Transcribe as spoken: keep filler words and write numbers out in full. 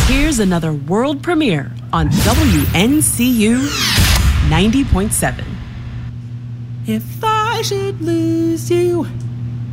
Here's another world premiere on W N C U ninety point seven. If I should lose you,